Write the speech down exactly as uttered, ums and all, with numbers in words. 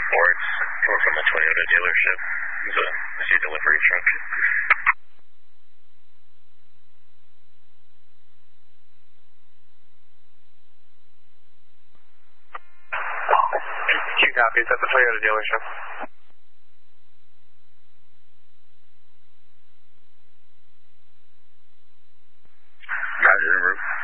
reports coming from the Toyota dealership. It's a, I see a delivery truck. Q copies at the Toyota dealership. Roger, Roof.